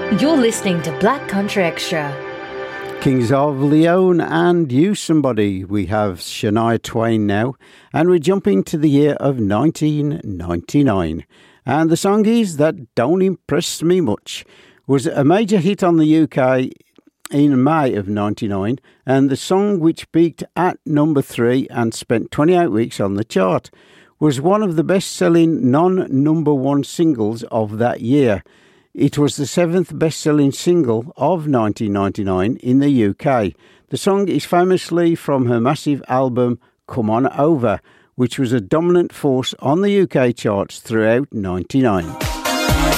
You're listening to Black Country Extra. Kings of Leon and You Somebody. We have Shania Twain now, and we're jumping to the year of 1999. And the song is That Don't Impress Me Much. Was a major hit on the UK in May of 99, and the song, which peaked at number 3 and spent 28 weeks on the chart, was one of the best-selling non-number 1 singles of that year. It was the 7th best-selling single of 1999 in the UK. The song is famously from her massive album Come On Over, which was a dominant force on the UK charts throughout 99.